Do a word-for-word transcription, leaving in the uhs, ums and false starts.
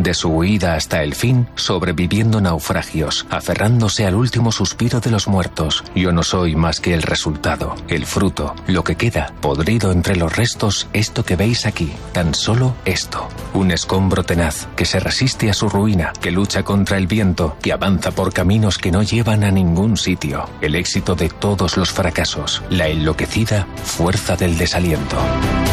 de su huida hasta el fin, sobreviviendo naufragios, aferrándose al último suspiro de los muertos. Yo no soy más que el resultado, el fruto, lo que queda, podrido entre los restos, esto que veis aquí, tan solo esto. Un escombro tenaz, que se resiste a su ruina, que lucha contra el viento, que avanza por caminos que no llevan a ningún sitio. El éxito de todos los fracasos, la enloquecida fuerza del desaliento.